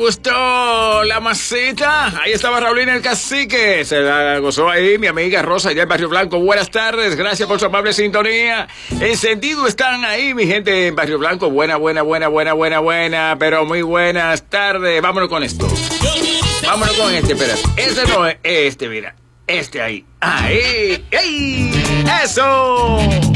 gustó la maceta? Ahí estaba Raulín el Cacique. Se la gozó ahí mi amiga Rosa ya en Barrio Blanco. Buenas tardes, gracias por su amable sintonía. Encendido están ahí mi gente en Barrio Blanco. Buena, pero muy buenas tardes. Vámonos con esto. Vámonos con este, espera. Este no es este, mira. Este ahí. Ahí. ¡Eso!